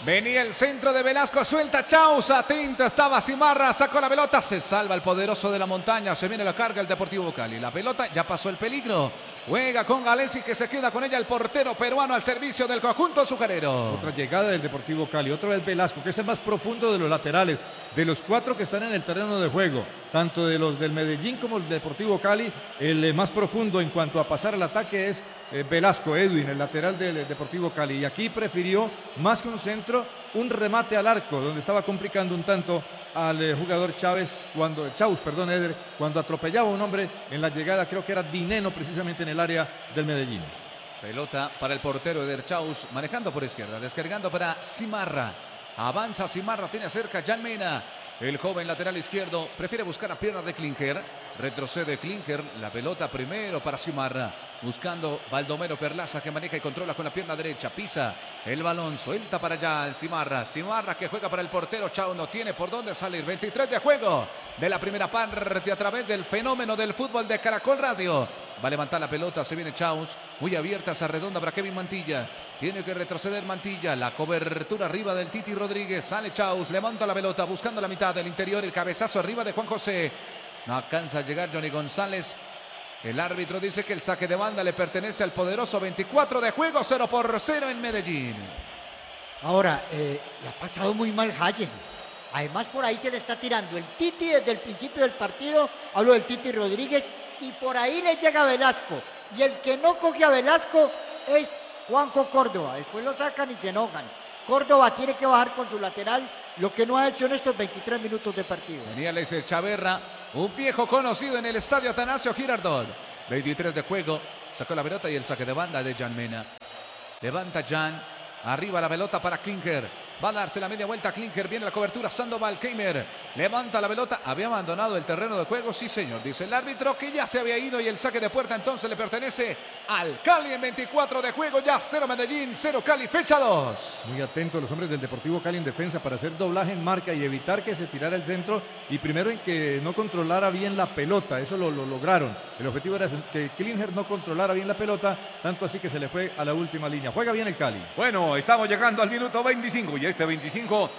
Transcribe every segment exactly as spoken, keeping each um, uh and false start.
Venía el centro de Velasco, suelta Chaus, atento estaba Cimarra, sacó la pelota, se salva el poderoso de la montaña, se viene la carga el Deportivo Cali. La pelota ya pasó el peligro, juega con Galesi que se queda con ella el portero peruano al servicio del conjunto azucarero. Otra llegada del Deportivo Cali, otra vez Velasco, que es el más profundo de los laterales, de los cuatro que están en el terreno de juego, tanto de los del Medellín como el Deportivo Cali, el más profundo en cuanto a pasar al ataque es eh, Velasco, Edwin, el lateral del Deportivo Cali, y aquí prefirió más que un centro, un remate al arco, donde estaba complicando un tanto al eh, jugador Chávez, cuando, Chaus, perdón, Eder, cuando atropellaba a un hombre en la llegada, creo que era Dineno precisamente en el área del Medellín. Pelota para el portero Eder Chaus, manejando por izquierda, descargando para Cimarra. Avanza Cimarra, tiene cerca Jan Mena. El joven lateral izquierdo prefiere buscar a pierna de Klinger. Retrocede Klinger, la pelota primero para Cimarra. Buscando Baldomero Perlaza que maneja y controla con la pierna derecha. Pisa el balón, suelta para allá el Cimarra. Cimarra que juega para el portero. Chao no tiene por dónde salir. veintitrés de juego de la primera parte a través del fenómeno del fútbol de Caracol Radio. Va a levantar la pelota, se viene Chaus. Muy abierta, esa redonda para Kevin Mantilla. Tiene que retroceder Mantilla. La cobertura arriba del Titi Rodríguez. Sale Chaus, levanta la pelota buscando la mitad del interior. El cabezazo arriba de Juan José. No alcanza a llegar Johnny González. El árbitro dice que el saque de banda le pertenece al poderoso. veinticuatro de juego, cero por cero en Medellín. Ahora, eh, le ha pasado muy mal Hayen. Además, por ahí se le está tirando el Titi desde el principio del partido. Hablo del Titi Rodríguez. Y por ahí le llega Velasco. Y el que no coge a Velasco es Juanjo Córdoba. Después lo sacan y se enojan. Córdoba tiene que bajar con su lateral, lo que no ha hecho en estos veintitrés minutos de partido. Venía Leiser Chaverra, un viejo conocido en el estadio Atanasio Girardot. veintitrés de juego, sacó la pelota y el saque de banda de Jan Mena. Levanta Jan, arriba la pelota para Klinger. Va a darse la media vuelta a Klinger, viene la cobertura, Sandoval, Keimer. Levanta la pelota, había abandonado el terreno de juego, sí señor, dice el árbitro que ya se había ido y el saque de puerta entonces le pertenece al Cali en veinticuatro de juego, ya cero Medellín, cero Cali, fecha dos. Muy atentos los hombres del Deportivo Cali en defensa para hacer doblaje en marca y evitar que se tirara el centro y primero en que no controlara bien la pelota, eso lo, lo lograron. El objetivo era que Klinger no controlara bien la pelota, tanto así que se le fue a la última línea. Juega bien el Cali. Bueno, estamos llegando al minuto veinticinco y este veinticinco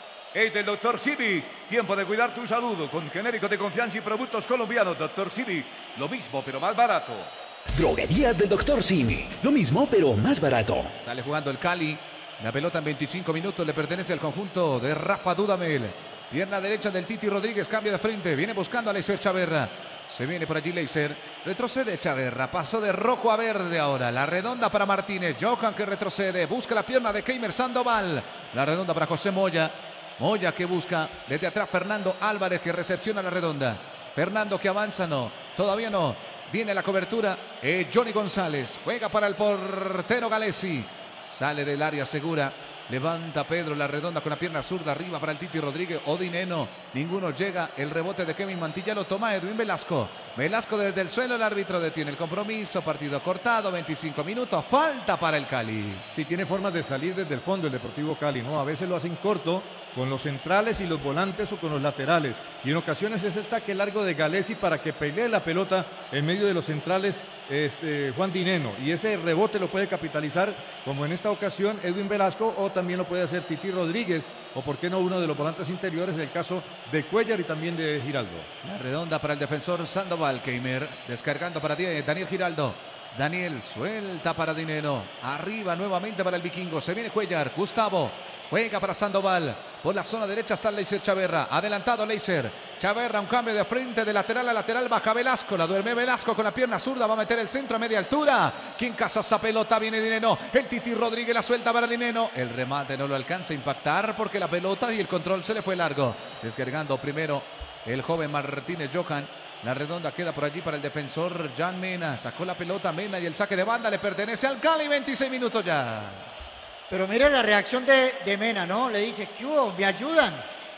es del doctor Sibi. Tiempo de cuidar tu salud con genéricos de confianza y productos colombianos. doctor Sibi, lo mismo pero más barato. Droguerías del doctor Sibi, lo mismo pero más barato. Sale jugando el Cali. La pelota en veinticinco minutos le pertenece al conjunto de Rafa Dudamel. Pierna derecha del Titi Rodríguez, cambia de frente. Viene buscando a Leiser Chaverra. Se viene por allí Leiser. Retrocede Chaverra. Pasó de rojo a verde ahora. La redonda para Martínez. Johan que retrocede. Busca la pierna de Keimer Sandoval. La redonda para José Moya. Moya que busca desde atrás Fernando Álvarez que recepciona la redonda. Fernando que avanza, no. Todavía no. Viene la cobertura. Eh, Johnny González. Juega para el portero Galesi. Sale del área segura. Levanta Pedro la redonda con la pierna zurda arriba para el Titi Rodríguez. Odineno. Ninguno llega. El rebote de Kevin Mantilla lo toma Edwin Velasco. Velasco desde el suelo. El árbitro detiene el compromiso. Partido cortado. veinticinco minutos. Falta para el Cali. Sí, tiene formas de salir desde el fondo el Deportivo Cali, ¿no? A veces lo hacen corto con los centrales y los volantes o con los laterales. Y en ocasiones es el saque largo de Galesi para que pelee la pelota en medio de los centrales este, Juan Dineno. Y ese rebote lo puede capitalizar, como en esta ocasión, Edwin Velasco, o también lo puede hacer Titi Rodríguez, o por qué no uno de los volantes interiores, el caso de Cuellar y también de Giraldo. La redonda para el defensor Sandoval. Keimer descargando para Daniel Giraldo. Daniel suelta para Dineno. Arriba nuevamente para el vikingo. Se viene Cuellar. Gustavo. Juega para Sandoval. Por la zona derecha está Leiser Chaverra. Adelantado Leiser. Chaverra, un cambio de frente de lateral a lateral. Baja Velasco. La duerme Velasco con la pierna zurda. Va a meter el centro a media altura. ¿Quién caza esa pelota? Viene Dineno. El Titi Rodríguez la suelta para Dineno. El remate no lo alcanza a impactar porque la pelota y el control se le fue largo. Descargando primero el joven Martínez Johan. La redonda queda por allí para el defensor Jan Mena. Sacó la pelota Mena y el saque de banda le pertenece al Cali. veintiséis minutos ya. Pero mire la reacción de, de Mena, ¿no? Le dice, ¿qué hubo? ¿Me ayudan?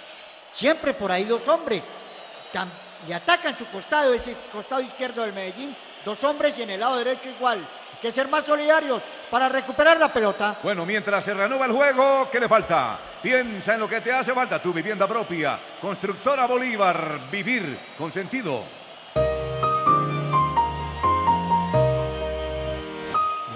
Siempre por ahí dos hombres. Tam, y atacan su costado, ese costado izquierdo del Medellín. Dos hombres y en el lado derecho igual. Hay que ser más solidarios para recuperar la pelota. Bueno, mientras se reanuda el juego, ¿qué le falta? Piensa en lo que te hace falta, tu vivienda propia. Constructora Bolívar, vivir con sentido.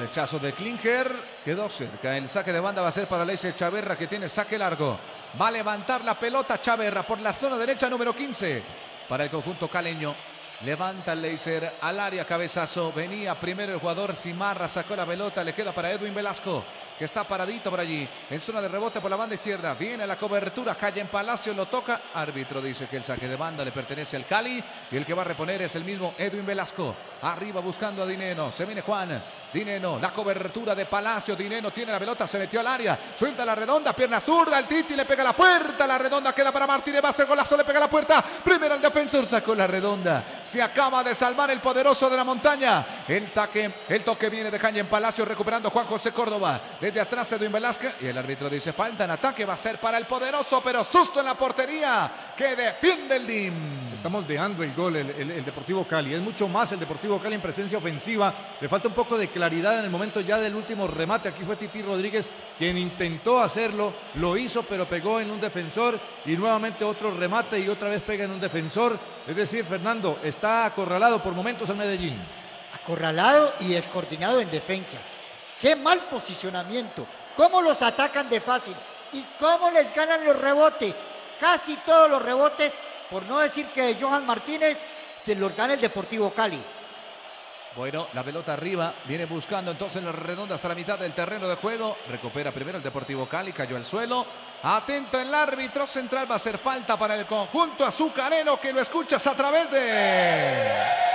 Rechazo de Klinger, quedó cerca. El saque de banda va a ser para Leiser Chaverra, que tiene saque largo. Va a levantar la pelota Chaverra por la zona derecha número quince para el conjunto caleño. Levanta el Leiser al área, cabezazo. Venía primero el jugador Simarra, sacó la pelota, le queda para Edwin Velasco, que está paradito por allí, en zona de rebote por la banda izquierda. Viene la cobertura, cae en Palacio, lo toca. Árbitro dice que el saque de banda le pertenece al Cali y el que va a reponer es el mismo Edwin Velasco. Arriba buscando a Dineno, se viene Juan. Dineno, la cobertura de Palacio. Dineno tiene la pelota, se metió al área, suelta la redonda, pierna zurda, el Titi le pega a la puerta, la redonda queda para Martínez, va a hacer golazo, le pega a la puerta. Primero el defensor sacó la redonda, se acaba de salvar el poderoso de la montaña. El taque, el toque viene de caña en Palacio, recuperando Juan José Córdoba. Desde atrás Edwin Velázquez y el árbitro dice falta en ataque, va a ser para el poderoso, pero susto en la portería que defiende el D I M. Está moldeando el gol el, el, el Deportivo Cali, es mucho más el Deportivo Cali en presencia ofensiva, le falta un poco de claridad en el momento ya del último remate. Aquí fue Titi Rodríguez quien intentó hacerlo, lo hizo pero pegó en un defensor y nuevamente otro remate y otra vez pega en un defensor. Es decir, Fernando, está acorralado por momentos el Medellín. Acorralado y descoordinado en defensa. Qué mal posicionamiento, cómo los atacan de fácil y cómo les ganan los rebotes. Casi todos los rebotes, por no decir que de Johan Martínez, se los gana el Deportivo Cali. Bueno, la pelota arriba, viene buscando entonces la redonda hasta la mitad del terreno de juego. Recupera primero el Deportivo Cali, cayó al suelo. Atento el árbitro central, va a hacer falta para el conjunto azucarero, que lo escuchas a través de...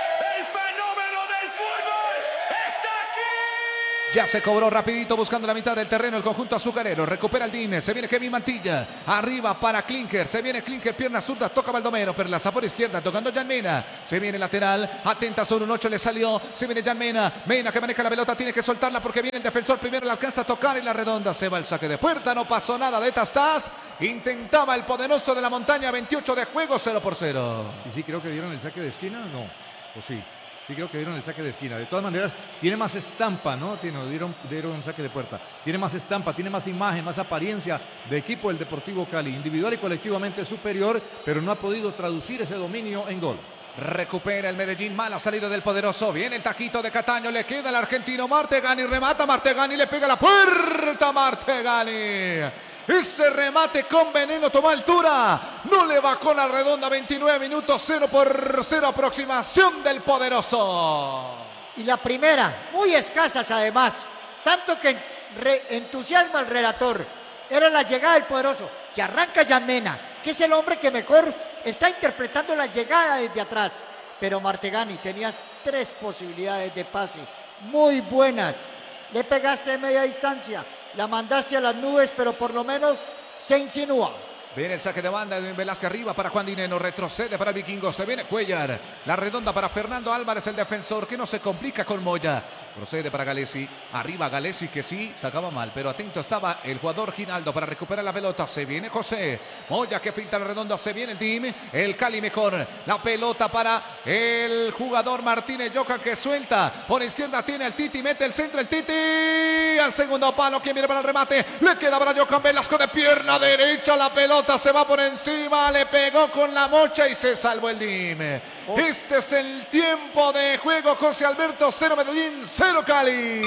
Ya se cobró rapidito buscando la mitad del terreno el conjunto azucarero. Recupera el D I M. Se viene Kevin Mantilla. Arriba para Klinger. Se viene Klinger. Pierna zurda. Toca Baldomero. Perlaza por izquierda. Tocando Jan Mena. Se viene lateral. Atenta sobre un ocho. Le salió. Se viene Jan Mena. Mena que maneja la pelota. Tiene que soltarla porque viene el defensor. Primero le alcanza a tocar y la redonda. Se va el saque de puerta. No pasó nada de Tastas. Intentaba el poderoso de la montaña. veintiocho de juego. cero por cero. ¿Y sí creo que dieron el saque de esquina? No. ¿O sí? Sí creo que dieron el saque de esquina. De todas maneras, tiene más estampa, ¿no? Tiene, dieron, dieron un saque de puerta. Tiene más estampa, tiene más imagen, más apariencia de equipo el Deportivo Cali. Individual y colectivamente superior, pero no ha podido traducir ese dominio en gol. Recupera el Medellín, mala salida del poderoso. Viene el taquito de Cataño, le queda el argentino Martegani, remata Martegani, le pega la puerta Martegani. Ese remate con veneno toma altura, no le bajó la redonda. Veintinueve minutos, cero por cero, aproximación del poderoso. Y la primera, muy escasas además, tanto que re entusiasma al relator. Era la llegada del poderoso, que arranca Jan Mena, que es el hombre que mejor está interpretando la llegada desde atrás. Pero Martegani, tenías tres posibilidades de pase muy buenas. Le pegaste de media distancia, la mandaste a las nubes, pero por lo menos se insinúa. Viene el saque de banda de Velázquez arriba para Juan Dineno, retrocede para el Vikingo, se viene Cuellar, la redonda para Fernando Álvarez, el defensor que no se complica con Moya, procede para Galesi, arriba Galesi que sí, sacaba mal, pero atento estaba el jugador Ginaldo para recuperar la pelota, se viene José, Moya que filtra la redonda, se viene el team, el Cali mejor, la pelota para el jugador Martínez Yoca que suelta, por izquierda tiene el Titi, mete el centro el Titi, al segundo palo, quien viene para el remate, le queda para Johan Velasco de pierna derecha, la pelota se va por encima, le pegó con la mocha y se salvó el D I M. Oh. Este es el tiempo de juego, José Alberto, cero Medellín, cero Cali.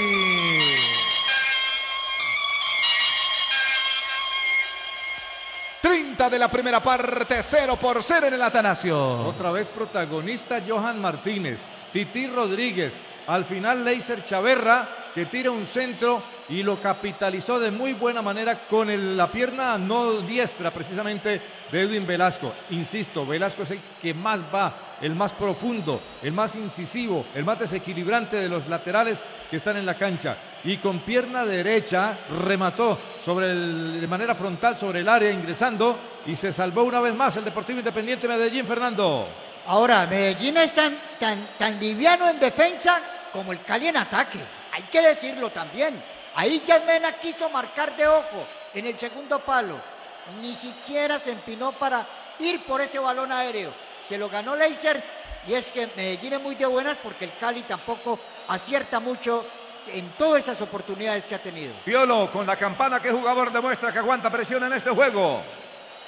treinta de la primera parte, cero por cero en el Atanasio. Otra vez protagonista Johan Martínez, Titi Rodríguez, al final Leiser Chaverra que tira un centro y lo capitalizó de muy buena manera con el, la pierna no diestra precisamente de Edwin Velasco. Insisto, Velasco es el que más va, el más profundo, el más incisivo, el más desequilibrante de los laterales que están en la cancha. Y con pierna derecha remató sobre el, de manera frontal sobre el área ingresando y se salvó una vez más el Deportivo Independiente Medellín, Fernando. Ahora, Medellín es tan, tan, tan liviano en defensa como el Cali en ataque. Hay que decirlo también. Ahí Jan Mena quiso marcar de ojo en el segundo palo. Ni siquiera se empinó para ir por ese balón aéreo. Se lo ganó Leiser y es que Medellín es muy de buenas porque el Cali tampoco acierta mucho en todas esas oportunidades que ha tenido. Piolo con la campana, ¿qué jugador demuestra que aguanta presión en este juego?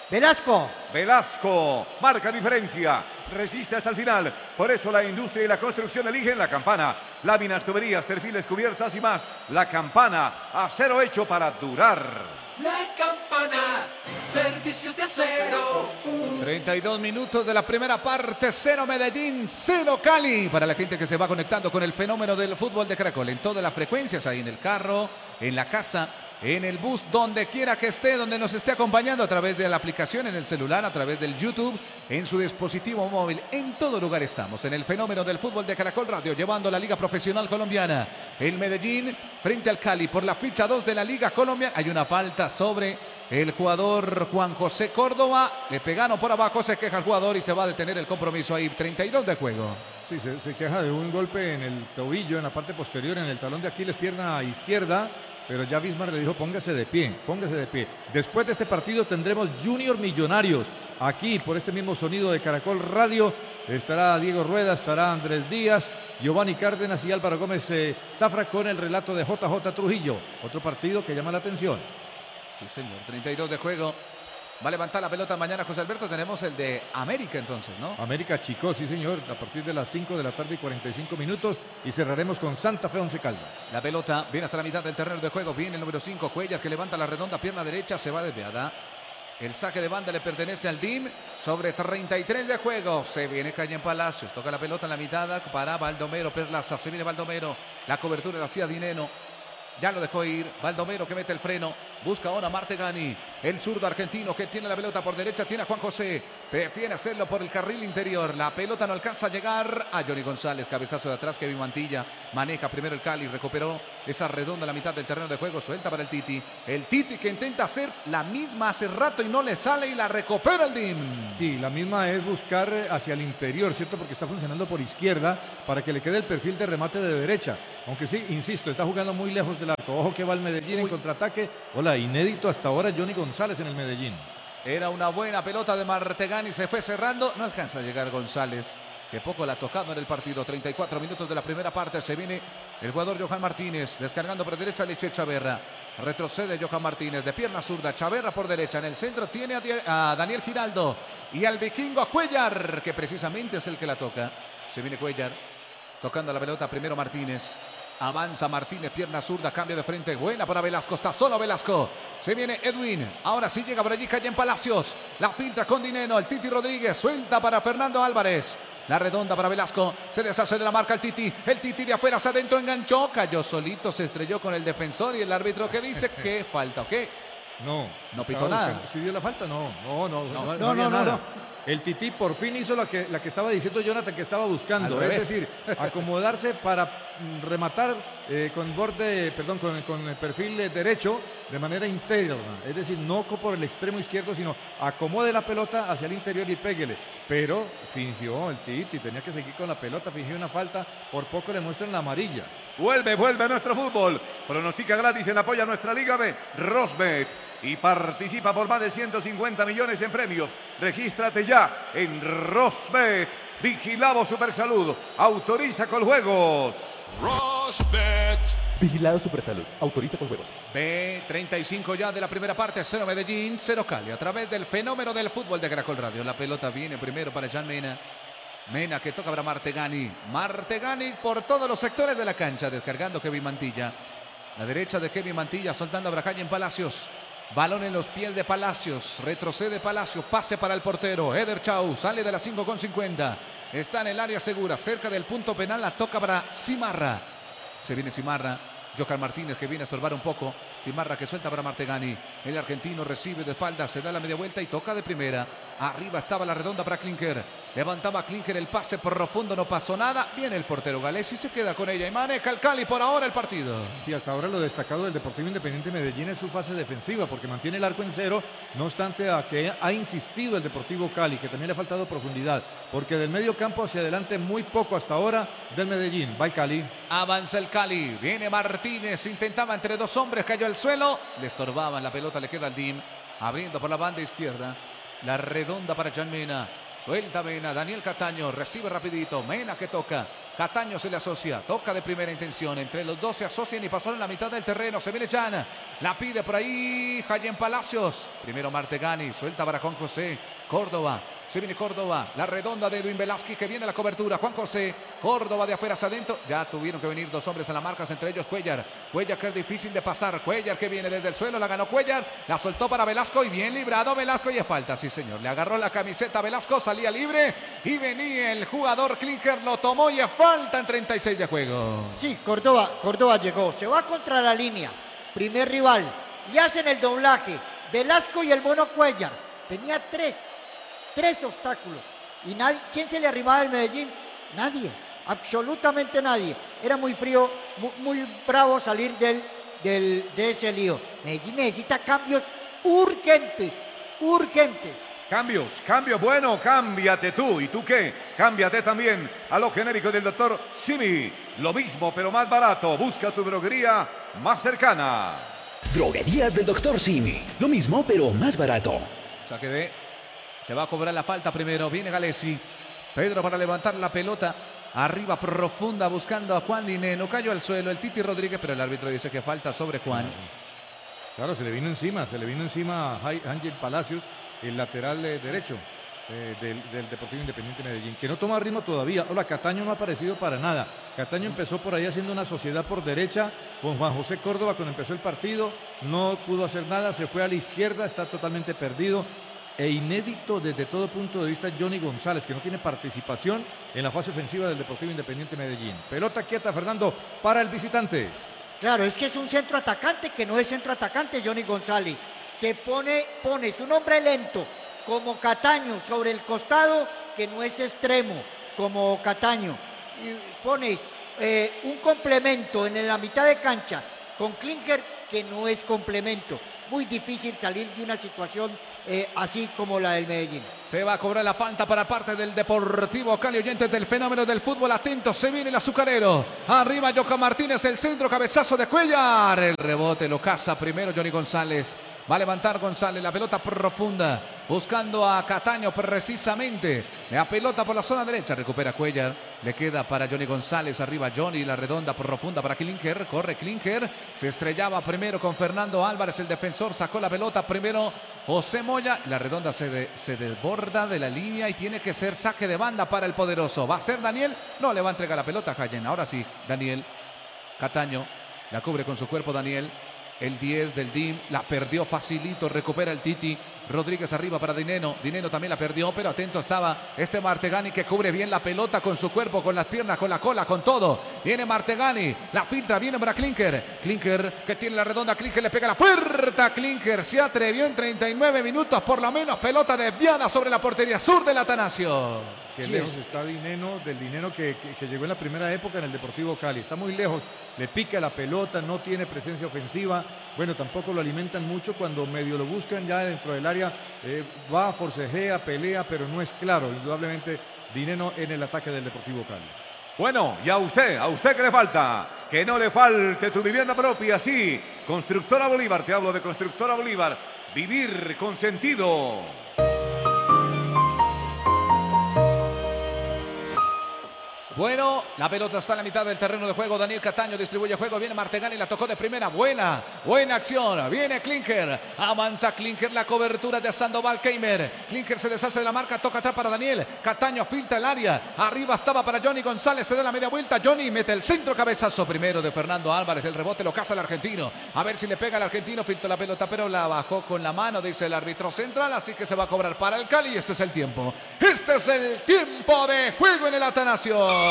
Velasco. Velasco marca diferencia, resiste hasta el final. Por eso la industria y la construcción eligen La Campana. Láminas, tuberías, perfiles, cubiertas y más. La Campana, acero hecho para durar. La Campana, servicios de acero. treinta y dos minutos de la primera parte, cero Medellín, cero Cali. Para la gente que se va conectando con el fenómeno del fútbol de Caracol, en todas las frecuencias, ahí en el carro, en la casa, en el bus, donde quiera que esté, donde nos esté acompañando a través de la aplicación, en el celular, a través del YouTube, en su dispositivo móvil. En todo lugar estamos, en el fenómeno del fútbol de Caracol Radio, llevando a la Liga Profesional Colombiana. El Medellín frente al Cali por la ficha dos de la Liga Colombiana. Hay una falta sobre el jugador Juan José Córdoba. Le pegaron por abajo, se queja el jugador y se va a detener el compromiso ahí. treinta y dos de juego. Sí, se, se queja de un golpe en el tobillo, en la parte posterior, en el talón de Aquiles, pierna izquierda. Pero ya Bismarck le dijo, póngase de pie, póngase de pie. Después de este partido tendremos Junior Millonarios. Aquí, por este mismo sonido de Caracol Radio, estará Diego Rueda, estará Andrés Díaz, Giovanni Cárdenas y Álvaro Gómez eh, Zafra con el relato de J J Trujillo. Otro partido que llama la atención. Sí, señor, treinta y dos de juego. Va a levantar la pelota mañana José Alberto. Tenemos el de América entonces, ¿no? América Chico, sí señor, a partir de las cinco de la tarde y cuarenta y cinco minutos. Y cerraremos con Santa Fe Once Caldas. La pelota viene hasta la mitad del terreno de juego. Viene el número cinco, Cuellar, que levanta la redonda pierna derecha. Se va desviada. El saque de banda le pertenece al D I M. Sobre treinta y tres de juego. Se viene Calle en Palacios. Toca la pelota en la mitad para Baldomero Perlaza. Se viene Baldomero. La cobertura la hacía Dineno. Ya lo dejó ir. Baldomero que mete el freno. Busca ahora Martegani. El zurdo argentino que tiene la pelota por derecha. Tiene a Juan José. Prefiere hacerlo por el carril interior. La pelota no alcanza a llegar a Johnny González. Cabezazo de atrás. Kevin Mantilla maneja primero el Cali. Recuperó esa redonda en la mitad del terreno de juego. Suelta para el Titi. El Titi que intenta hacer la misma hace rato y no le sale. Y la recupera el D I M. Sí, la misma es buscar hacia el interior, ¿cierto? Porque está funcionando por izquierda para que le quede el perfil de remate de derecha. Aunque sí, insisto, está jugando muy lejos del arco. Ojo que va el Medellín. Uy. En contraataque. Hola, inédito hasta ahora Johnny González en el Medellín. Era una buena pelota de Martegani. Se fue cerrando. No alcanza a llegar González, que poco la ha tocado en el partido. treinta y cuatro minutos de la primera parte. Se viene el jugador Johan Martínez. Descargando por derecha Alicia Chaverra. Retrocede Johan Martínez de pierna zurda. Chaverra por derecha. En el centro tiene a, a Daniel Giraldo. Y al vikingo a Cuellar, que precisamente es el que la toca. Se viene Cuellar. Tocando la pelota primero Martínez. Avanza Martínez, pierna zurda, cambio de frente, buena para Velasco, está solo Velasco. Se viene Edwin, ahora sí llega por allí Calle en Palacios. La filtra con Dineno, el Titi Rodríguez, suelta para Fernando Álvarez. La redonda para Velasco, se deshace de la marca el Titi. El Titi de afuera hacia adentro enganchó, cayó solito, se estrelló con el defensor y el árbitro que dice que falta, ¿ok? No. No pitó nada. ¿Sí dio la falta? No, no, no, no, no, no, no, no, nada. no. El Tití por fin hizo la que, la que estaba diciendo Jonathan que estaba buscando, Al es revés. decir, acomodarse para mm, rematar eh, con borde, perdón, con, con el perfil eh, derecho de manera interna, es decir, no co- por el extremo izquierdo, sino acomode la pelota hacia el interior y péguele. Pero fingió el Titi, tenía que seguir con la pelota, fingió una falta, por poco le muestran la amarilla. Vuelve, vuelve a nuestro fútbol. Pronostica gratis en apoyo a nuestra Liga B, Rosbet. Y participa por más de ciento cincuenta millones en premios. Regístrate ya en Rosbet. Vigilado Supersalud. Autoriza con juegos. Rosbet. Vigilado Supersalud. Autoriza con juegos. B treinta y cinco ya de la primera parte, cero Medellín, cero Cali. A través del fenómeno del fútbol de Caracol Radio. La pelota viene primero para Jan Mena. Mena que toca para Martegani. Martegani por todos los sectores de la cancha. Descargando Kevin Mantilla. La derecha de Kevin Mantilla soltando a Bracalle en Palacios. Balón en los pies de Palacios. Retrocede Palacios. Pase para el portero. Eder Chau sale de las cinco con cincuenta. Está en el área segura. Cerca del punto penal. La toca para Cimarra. Se viene Cimarra. Johan Martínez que viene a estorbar un poco. Cimarra que suelta para Martegani. El argentino recibe de espalda. Se da la media vuelta y toca de primera. Arriba estaba la redonda para Klinker. Levantaba Klinker el pase profundo. No pasó nada. Viene el portero galés y se queda con ella. Y maneja el Cali por ahora el partido. Sí, hasta ahora lo destacado del Deportivo Independiente Medellín es su fase defensiva, porque mantiene el arco en cero, no obstante a que ha insistido el Deportivo Cali, que también le ha faltado profundidad, porque del medio campo hacia adelante muy poco hasta ahora del Medellín. Va el Cali. Avanza el Cali. Viene Martínez. Intentaba entre dos hombres. Cayó al suelo. Le estorbaban. La pelota le queda al D I M. Abriendo por la banda izquierda. La redonda para Jan Mena. Suelta Mena. Daniel Cataño. Recibe rapidito. Mena que toca. Cataño se le asocia, toca de primera intención. Entre los dos se asocian y pasaron la mitad del terreno. Se viene Jan, la pide por ahí Jayen Palacios. Primero Martegani, suelta para Juan José Córdoba. Se viene Córdoba, la redonda de Edwin Velázquez que viene a la cobertura. Juan José Córdoba de afuera hacia adentro. Ya tuvieron que venir dos hombres a la marca, entre ellos Cuellar. Cuellar que es difícil de pasar. Cuellar que viene desde el suelo, la ganó Cuellar. La soltó para Velasco y bien librado Velasco y es falta, sí señor. Le agarró la camiseta Velasco, salía libre y venía el jugador Klinker, lo tomó y es falta en treinta y seis de juego. Sí, Córdoba, Córdoba llegó, se va contra la línea. Primer rival, le hacen el doblaje. Velasco y el Mono Cuellar. Tenía tres. Tres obstáculos. ¿Y nadie, quién se le arrimaba al Medellín? Nadie, absolutamente nadie. Era muy frío, muy, muy bravo salir del, del, de ese lío. Medellín necesita cambios urgentes, urgentes. Cambios, cambios, bueno, cámbiate tú. ¿Y tú qué? Cámbiate también a lo genérico del doctor Simi. Lo mismo, pero más barato. Busca tu droguería más cercana. Droguerías del doctor Simi. Lo mismo, pero más barato. Saque de... Se va a cobrar la falta primero. Viene Galesi. Pedro para levantar la pelota. Arriba profunda buscando a Juan Dineno. Cayó al suelo el Titi Rodríguez, pero el árbitro dice que falta sobre Juan. Claro, se le vino encima. Se le vino encima a Ángel Palacios, el lateral eh, derecho eh, del, del Deportivo Independiente Medellín, que no toma ritmo todavía. Hola, Cataño no ha aparecido para nada. Cataño empezó por ahí haciendo una sociedad por derecha con Juan José Córdoba cuando empezó el partido. No pudo hacer nada. Se fue a la izquierda. Está totalmente perdido. E inédito desde todo punto de vista Johnny González, que no tiene participación en la fase ofensiva del Deportivo Independiente Medellín. Pelota quieta, Fernando, para el visitante. Claro, es que es un centro atacante que no es centro atacante, Johnny González. Te pone, pones un hombre lento como Cataño sobre el costado, que no es extremo como Cataño. Y pones eh, un complemento en la mitad de cancha con Klinker, que no es complemento. Muy difícil salir de una situación eh, así como la del Medellín. Se va a cobrar la falta para parte del Deportivo Cali. Oyentes del fenómeno del fútbol, atentos, se viene el azucarero. Arriba Johan Martínez, el centro, cabezazo de Cuellar. El rebote lo caza primero Johnny González. Va a levantar González, la pelota profunda, buscando a Cataño precisamente. La pelota por la zona derecha, recupera Cuellar. Le queda para Johnny González, arriba Johnny, la redonda profunda para Klinker. Corre Klinker, se estrellaba primero con Fernando Álvarez, el defensor, sacó la pelota primero José Moya. La redonda se, de, se desborda de la línea y tiene que ser saque de banda para el poderoso. ¿Va a ser Daniel? No, le va a entregar la pelota a Jayen. Ahora sí, Daniel. Cataño, la cubre con su cuerpo Daniel. El diez del D I M, la perdió facilito, recupera el Titi. Rodríguez arriba para Dineno. Dineno también la perdió, pero atento estaba este Martegani que cubre bien la pelota con su cuerpo, con las piernas, con la cola, con todo. Viene Martegani, la filtra, viene para Klinker. Klinker que tiene la redonda, Klinker le pega la puerta. Klinker se atrevió en treinta y nueve minutos, por lo menos pelota desviada sobre la portería sur del Atanasio. Qué Sí lejos es. está Dineno, del Dineno que, que, que llegó en la primera época en el Deportivo Cali. Está muy lejos, le pica la pelota, no tiene presencia ofensiva. Bueno, tampoco lo alimentan mucho cuando medio lo buscan ya dentro del área. Eh, va, forcejea, pelea, pero no es claro. Indudablemente, Dineno en el ataque del Deportivo Cali. Bueno, y a usted, a usted que le falta, que no le falte tu vivienda propia, sí. Constructora Bolívar, te hablo de Constructora Bolívar. Vivir con sentido. Bueno, la pelota está en la mitad del terreno de juego. Daniel Cataño distribuye juego. Viene Martegani, la tocó de primera. Buena, buena acción. Viene Klinker. Avanza Klinker, la cobertura de Sandoval Keimer. Klinker se deshace de la marca, toca atrás para Daniel. Cataño filtra el área. Arriba estaba para Johnny González. Se da la media vuelta. Johnny mete el centro, cabezazo primero de Fernando Álvarez. El rebote lo caza el argentino. A ver si le pega al argentino. Filtró la pelota, pero la bajó con la mano, dice el árbitro central. Así que se va a cobrar para el Cali. Este es el tiempo. Este es el tiempo de juego en el Atanasio.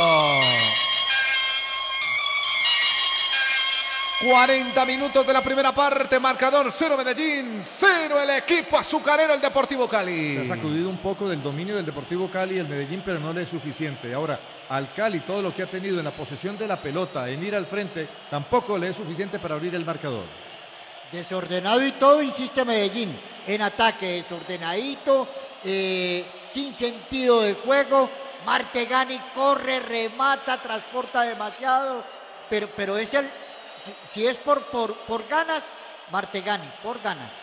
cuarenta minutos de la primera parte, marcador cero Medellín, cero el equipo azucarero, el Deportivo Cali. Se ha sacudido un poco del dominio del Deportivo Cali y el Medellín, pero no le es suficiente. Ahora, al Cali, todo lo que ha tenido en la posesión de la pelota, en ir al frente, tampoco le es suficiente para abrir el marcador. Desordenado y todo, insiste Medellín. En ataque, desordenadito, eh, sin sentido de juego. Martegani corre, remata, transporta demasiado, pero, pero es el, si, si es por, por, por ganas, Martegani, por ganas.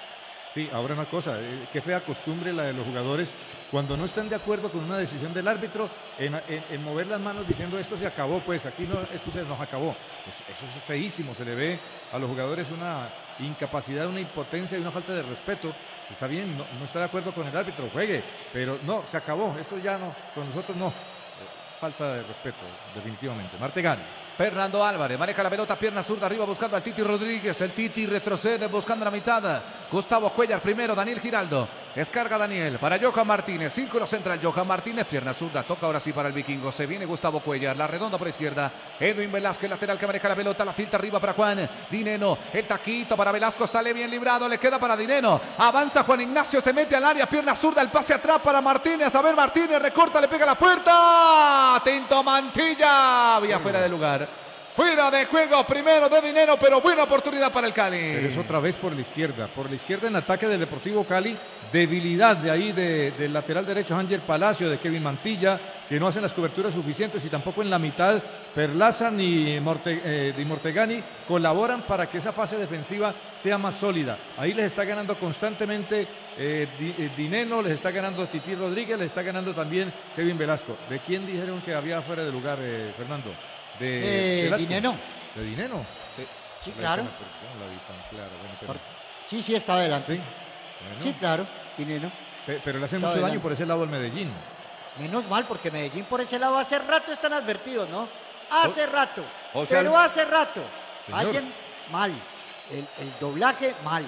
Sí, ahora una cosa, eh, qué fea costumbre la de los jugadores cuando no están de acuerdo con una decisión del árbitro en, en- en mover las manos diciendo esto se acabó, pues aquí no, esto se nos acabó. Eso, eso es feísimo, se le ve a los jugadores una incapacidad, una impotencia y una falta de respeto. Está bien, no, no está de acuerdo con el árbitro, juegue, pero no, se acabó, esto ya no, con nosotros no. Eh, Falta de respeto, definitivamente. Martegani. Fernando Álvarez maneja la pelota, pierna zurda arriba buscando al Titi Rodríguez. El Titi retrocede buscando la mitad. Gustavo Cuellar primero, Daniel Giraldo. Descarga Daniel para Johan Martínez. Círculo central, Johan Martínez, pierna zurda. Toca ahora sí para el vikingo. Se viene Gustavo Cuellar. La redonda por izquierda. Edwin Velázquez, lateral que maneja la pelota. La filtra arriba para Juan Dineno. El taquito para Velasco. Sale bien librado. Le queda para Dineno. Avanza Juan Ignacio. Se mete al área. Pierna zurda. El pase atrás para Martínez. A ver, Martínez recorta. Le pega a la puerta. Atento Mantilla. Vía fuera de lugar. Fuera de juego, primero de Dinero, pero buena oportunidad para el Cali. Pero es otra vez por la izquierda, por la izquierda en ataque del Deportivo Cali, debilidad de ahí de- del lateral derecho Ángel Palacio, de Kevin Mantilla, que no hacen las coberturas suficientes y tampoco en la mitad Perlaza ni, Morte, eh, ni Mortegani colaboran para que esa fase defensiva sea más sólida. Ahí les está ganando constantemente eh, Di- eh, Dineno, les está ganando Titi Rodríguez, les está ganando también Kevin Velasco. ¿De quién dijeron que había fuera de lugar, eh, Fernando? Eh, Velasco. Dineno. ¿De Dineno? Sí. Sí, claro. ¿Cómo la vi tan clara? Bueno, pero- Por- Sí, sí, está adelante. Sí, bueno. Sí, claro, Dineno. Pe- pero le hace Está mucho daño adelante. por ese lado al Medellín. Menos mal, porque Medellín por ese lado hace rato están advertidos, ¿no? Hace rato. o sea, pero hace rato. Señor. Hacen mal. El, el doblaje mal.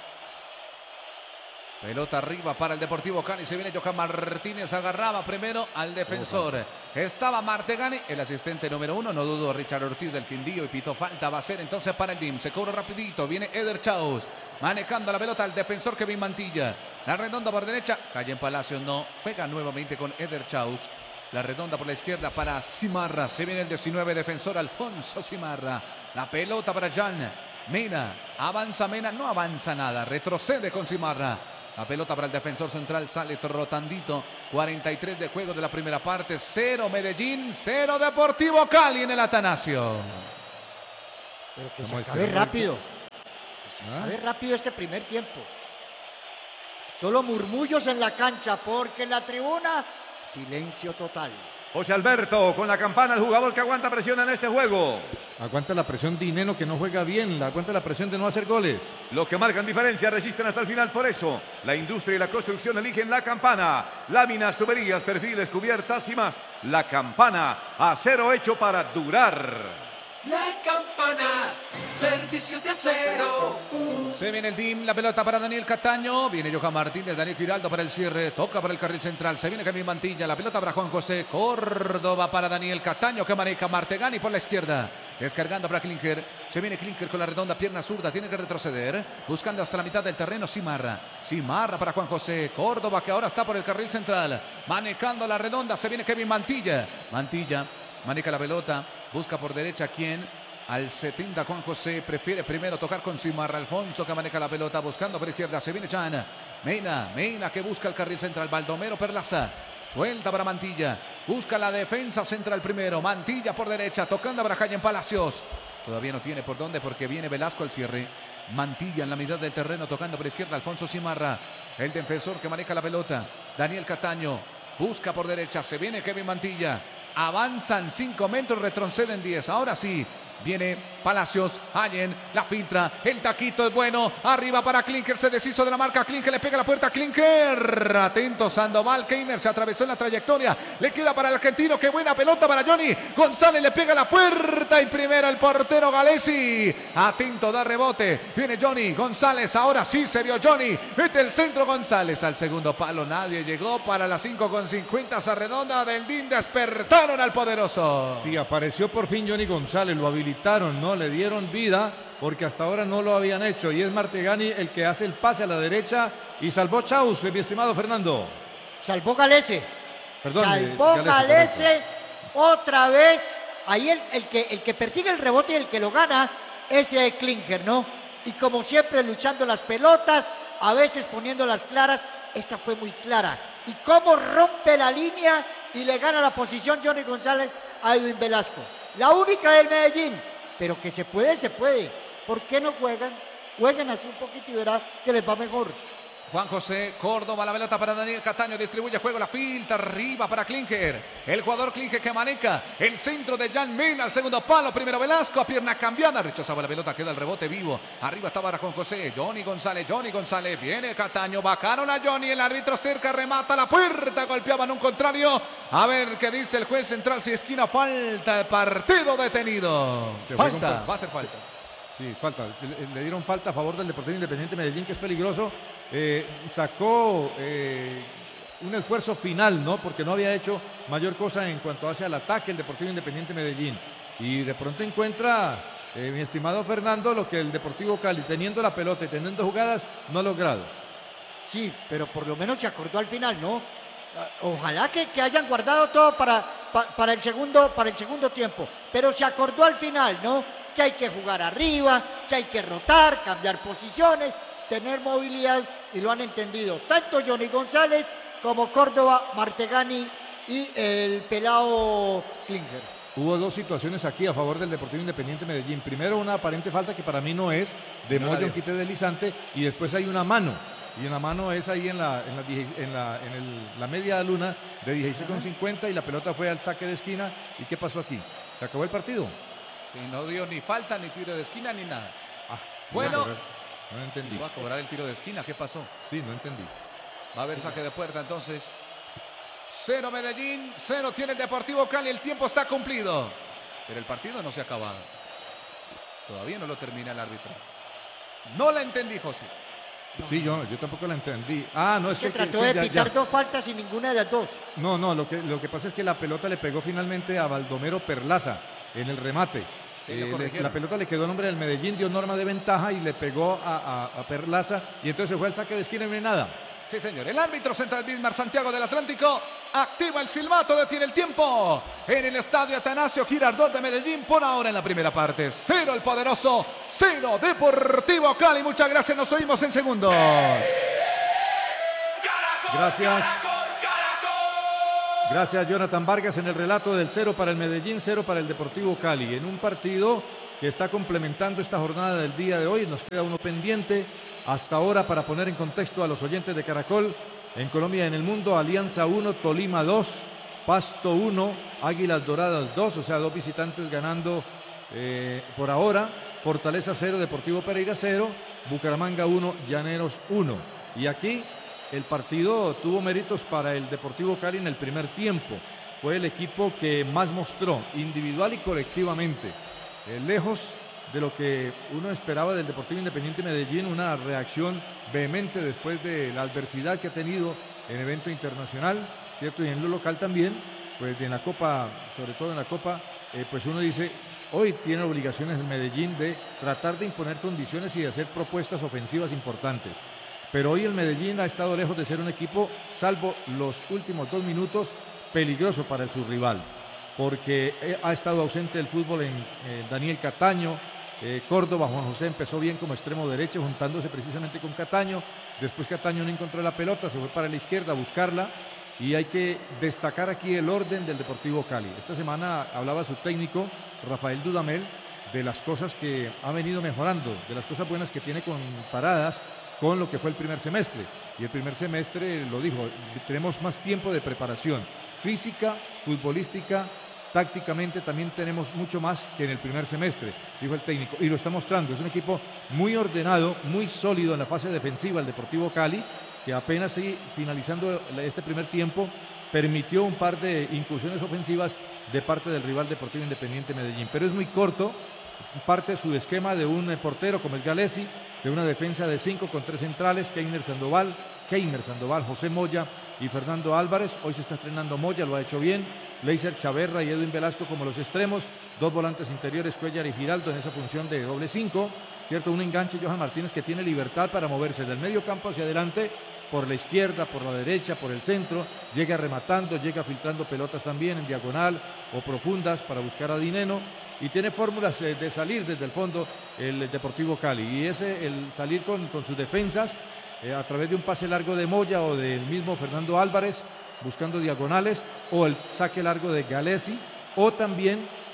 Pelota arriba para el Deportivo Cali. Se viene Johan Martínez. Agarraba primero al defensor. Estaba Martegani, el asistente número uno. No dudo Richard Ortiz del Quindío. Y pitó falta. Va a ser entonces para el D I M. Se cobra rapidito. Viene Eder Chaus. Manejando la pelota al defensor Kevin Mantilla. La redonda por derecha. Calle en Palacio no. Juega nuevamente con Eder Chaus. La redonda por la izquierda para Simarra. Se viene el diecinueve defensor Alfonso Simarra. La pelota para Jan Mena. Avanza Mena. No avanza nada. Retrocede con Simarra. La pelota para el defensor central sale trotandito. cuarenta y tres de juego de la primera parte. Cero Medellín, cero Deportivo Cali en el Atanasio. Pero que Estamos se acabe esperando rápido. Que se ¿Ah? acabe rápido este primer tiempo. Solo murmullos en la cancha, porque en la tribuna, silencio total. José Alberto, con la campana, el jugador que aguanta presión en este juego. Aguanta la presión Dineno, que no juega bien. Aguanta la presión de no hacer goles. Los que marcan diferencia resisten hasta el final, por eso la industria y la construcción eligen la campana. Láminas, tuberías, perfiles, cubiertas y más. La campana, acero hecho para durar. La campana, servicio de acero. Se viene el D I M, la pelota para Daniel Cataño. Viene Johan Martínez, Daniel Giraldo para el cierre. Toca para el carril central. Se viene Kevin Mantilla. La pelota para Juan José Córdoba para Daniel Cataño, que maneja Martegani por la izquierda. Descargando para Klinker. Se viene Klinker con la redonda pierna zurda. Tiene que retroceder. Buscando hasta la mitad del terreno Simarra. Simarra para Juan José Córdoba, que ahora está por el carril central. Manejando la redonda. Se viene Kevin Mantilla. Mantilla maneja la pelota. Busca por derecha quién. Al setenta Juan José prefiere primero tocar con Simarra. Alfonso que maneja la pelota buscando por izquierda. Se viene Chan. Mena, Mena que busca el carril central. Baldomero Perlaza. Suelta para Mantilla. Busca la defensa central primero. Mantilla por derecha. Tocando para Jaime Palacios. Todavía no tiene por dónde porque viene Velasco al cierre. Mantilla en la mitad del terreno tocando por izquierda. Alfonso Simarra. El defensor que maneja la pelota. Daniel Cataño. Busca por derecha. Se viene Kevin Mantilla. Avanzan cinco metros. Retroceden diez. Ahora sí. Viene Palacios, Allen, la filtra, el taquito es bueno, arriba para Klinker, se deshizo de la marca, Klinker le pega la puerta, Klinker, atento Sandoval, Keimer se atravesó en la trayectoria, le queda para el argentino, qué buena pelota para Johnny, González le pega la puerta y primero el portero Galesi, atento da rebote, viene Johnny, González, ahora sí se vio Johnny, mete el centro González al segundo palo, nadie llegó para las cinco con cincuenta, esa redonda del D I N, despertaron al poderoso. Sí, apareció por fin Johnny González, lo habilitaron, ¿no? Le dieron vida porque hasta ahora no lo habían hecho y es Martegani el que hace el pase a la derecha y salvó Chaus, mi estimado Fernando. Salvó Galese. Perdón, Salvó eh, Galese, Galese otra vez. Ahí el, el, que, el que persigue el rebote y el que lo gana es eh, Klinger, ¿no? Y como siempre luchando las pelotas, a veces poniendo las claras. Esta fue muy clara. Y cómo rompe la línea y le gana la posición Johnny González a Edwin Velasco. La única del Medellín. Pero que se puede, se puede. ¿Por qué no juegan? Jueguen así un poquito y verá que les va mejor. Juan José Córdoba, la pelota para Daniel Cataño, distribuye juego, la filtra arriba para Klinger, el jugador Klinger que maneja el centro de Jan Mena, al segundo palo, primero Velasco, a pierna cambiada, rechazaba la pelota, queda el rebote vivo, arriba estaba Juan José, Johnny González, Johnny González, viene Cataño, bajaron a Johnny, el árbitro cerca, remata la puerta, golpeaban un contrario, a ver qué dice el juez central, si esquina, falta, el partido detenido, falta, va a ser falta. Sí, falta. Le, le dieron falta a favor del Deportivo Independiente Medellín, que es peligroso. Eh, sacó eh, un esfuerzo final, ¿no? Porque no había hecho mayor cosa en cuanto hace al ataque el Deportivo Independiente Medellín. Y de pronto encuentra, eh, mi estimado Fernando, lo que el Deportivo Cali, teniendo la pelota y teniendo jugadas, no ha logrado. Sí, pero por lo menos se acordó al final, ¿no? Ojalá que, que hayan guardado todo para, para, para, el segundo, para el segundo tiempo. Pero se acordó al final, ¿no? Que hay que jugar arriba, que hay que rotar, cambiar posiciones, tener movilidad, y lo han entendido tanto Johnny González como Córdoba, Martegani y el pelado Klinger. Hubo dos situaciones aquí a favor del Deportivo Independiente Medellín. Primero, una aparente falta que para mí no es, de Moyo en quite deslizante, y después hay una mano. Y una mano es ahí en la, en la, en la, en el, la media luna de dieciséis con cincuenta, y la pelota fue al saque de esquina. ¿Y qué pasó aquí? ¿Se acabó el partido? Sí, no dio ni falta, ni tiro de esquina, ni nada. Ah, bueno, no entendí. Va a cobrar el tiro de esquina, ¿qué pasó? Sí, no entendí. Va a haber saque de puerta entonces. Cero Medellín, cero tiene el Deportivo Cali, el tiempo está cumplido. Pero el partido no se ha acabado. Todavía no lo termina el árbitro. No la entendí, José. Sí, yo, yo tampoco la entendí. Ah, no, es, es que, que trató sí, de ya, pitar ya. dos faltas y ninguna de las dos. No, no, lo que, lo que pasa es que la pelota le pegó finalmente a Baldomero Perlaza en el remate. Sí, eh, lo le, la pelota le quedó a nombre del Medellín, dio norma de ventaja y le pegó a, a, a Perlaza, y entonces fue el saque de esquina y no hay nada. Sí, señor. El árbitro central Bismar Santiago del Atlántico activa el silbato, detiene el tiempo en el estadio Atanasio Girardot de Medellín. Por ahora en la primera parte, cero el poderoso, cero Deportivo Cali. Muchas gracias, nos oímos en segundos. Gracias. Gracias, Jonathan Vargas, en el relato del cero para el Medellín, cero para el Deportivo Cali. En un partido que está complementando esta jornada del día de hoy, nos queda uno pendiente. Hasta ahora, para poner en contexto a los oyentes de Caracol, en Colombia y en el mundo, Alianza uno, Tolima dos, Pasto uno, Águilas Doradas dos, o sea, dos visitantes ganando eh, por ahora. Fortaleza cero, Deportivo Pereira cero, Bucaramanga uno, Llaneros uno. Y aquí el partido tuvo méritos para el Deportivo Cali en el primer tiempo. Fue el equipo que más mostró, individual y colectivamente. Eh, lejos de lo que uno esperaba del Deportivo Independiente Medellín, una reacción vehemente después de la adversidad que ha tenido en evento internacional, ¿cierto? Y en lo local también, pues en la Copa, sobre todo en la Copa, eh, pues uno dice, hoy tiene obligaciones el Medellín de tratar de imponer condiciones y de hacer propuestas ofensivas importantes. Pero hoy el Medellín ha estado lejos de ser un equipo, salvo los últimos dos minutos, peligroso para el subrival, porque ha estado ausente el fútbol en eh, Daniel Cataño, eh, Córdoba. Juan José empezó bien como extremo derecho, juntándose precisamente con Cataño. Después Cataño no encontró la pelota, se fue para la izquierda a buscarla, y hay que destacar aquí el orden del Deportivo Cali. Esta semana hablaba su técnico, Rafael Dudamel, de las cosas que ha venido mejorando, de las cosas buenas que tiene comparadas con lo que fue el primer semestre. Y el primer semestre, lo dijo, tenemos más tiempo de preparación física, futbolística, tácticamente también tenemos mucho más que en el primer semestre, dijo el técnico, y lo está mostrando. Es un equipo muy ordenado, muy sólido en la fase defensiva, el Deportivo Cali, que apenas sí, finalizando este primer tiempo, permitió un par de incursiones ofensivas de parte del rival Deportivo Independiente Medellín, pero es muy corto, parte de su esquema de un portero como el Galesi, de una defensa de cinco con tres centrales, Keiner Sandoval, Keiner Sandoval, José Moya y Fernando Álvarez. Hoy se está estrenando Moya, lo ha hecho bien. Leiser Chaverra y Edwin Velasco como los extremos, dos volantes interiores, Cuellar y Giraldo en esa función de doble cinco, ¿cierto? Un enganche, Johan Martínez, que tiene libertad para moverse del medio campo hacia adelante, por la izquierda, por la derecha, por el centro, llega rematando, llega filtrando pelotas también en diagonal o profundas para buscar a Dineno, y tiene fórmulas eh, de salir desde el fondo el Deportivo Cali, y ese, el salir con, con sus defensas eh, a través de un pase largo de Moya o del mismo Fernando Álvarez, buscando diagonales, o el saque largo de Galesi, o también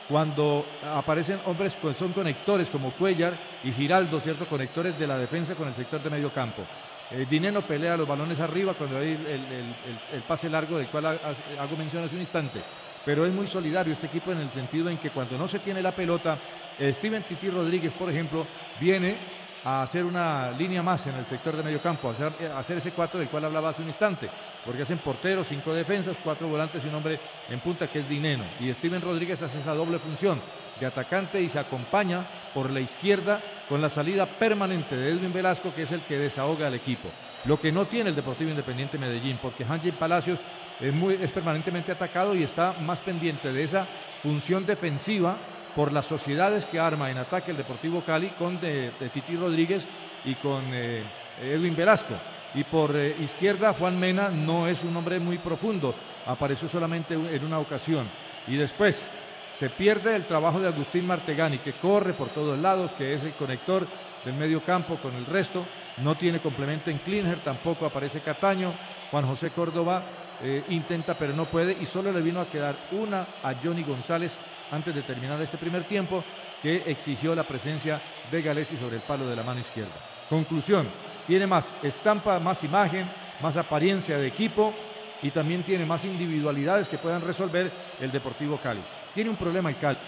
cuando aparecen hombres que son conectores como Cuellar y Giraldo, ¿cierto? Conectores de la defensa con el sector de medio campo. Eh, Dineno pelea los balones arriba cuando hay el, el, el, el pase largo del cual hago mención hace un instante. Pero es muy solidario este equipo en el sentido en que cuando no se tiene la pelota, eh, Steven Tití Rodríguez, por ejemplo, viene a hacer una línea más en el sector de medio campo, a hacer, a hacer ese cuatro del cual hablaba hace un instante, porque hacen porteros, cinco defensas, cuatro volantes y un hombre en punta que es Dineno. Y Steven Rodríguez hace esa doble función de atacante y se acompaña por la izquierda con la salida permanente de Edwin Velasco, que es el que desahoga al equipo. Lo que no tiene el Deportivo Independiente Medellín, porque Ángel Palacios es, muy, es permanentemente atacado y está más pendiente de esa función defensiva por las sociedades que arma en ataque el Deportivo Cali con de, de Tití Rodríguez y con eh, Edwin Velasco. Y por eh, izquierda, Juan Mena no es un hombre muy profundo, apareció solamente en una ocasión. Y después se pierde el trabajo de Agustín Martegani, que corre por todos lados, que es el conector del medio campo con el resto. No tiene complemento en Klinger, tampoco aparece Cataño. Juan José Córdoba eh, intenta pero no puede, y solo le vino a quedar una a Johnny González antes de terminar este primer tiempo, que exigió la presencia de Galesi sobre el palo de la mano izquierda. Conclusión, tiene más estampa, más imagen, más apariencia de equipo y también tiene más individualidades que puedan resolver el Deportivo Cali. Tiene un problema el Cali.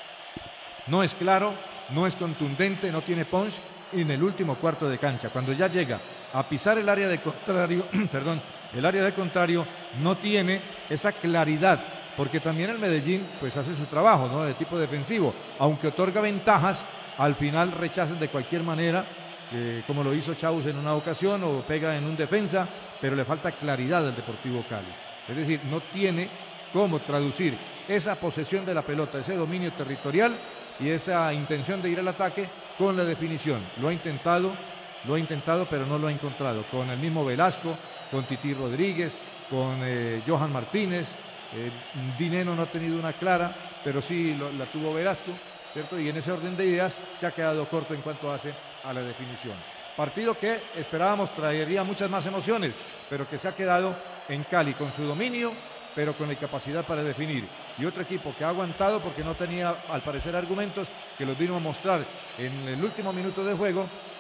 No es claro, no es contundente, no tiene punch en el último cuarto de cancha. Cuando ya llega a pisar el área de contrario, perdón, el área de contrario no tiene esa claridad, porque también el Medellín pues hace su trabajo, ¿no?, de tipo defensivo, aunque otorga ventajas, al final rechazan de cualquier manera, eh, como lo hizo Chaus en una ocasión o pega en un defensa, pero le falta claridad al Deportivo Cali. Es decir, no tiene cómo traducir esa posesión de la pelota, ese dominio territorial y esa intención de ir al ataque con la definición. Lo ha intentado, lo ha intentado, pero no lo ha encontrado. Con el mismo Velasco, con Tití Rodríguez, con eh, Johan Martínez, eh, Dineno no ha tenido una clara, pero sí lo, la tuvo Velasco, ¿cierto? Y en ese orden de ideas se ha quedado corto en cuanto hace a la definición. Partido que esperábamos traería muchas más emociones, pero que se ha quedado en Cali con su dominio, pero con la capacidad para definir. Y otro equipo que ha aguantado porque no tenía, al parecer, argumentos, que los vino a mostrar en el último minuto de juego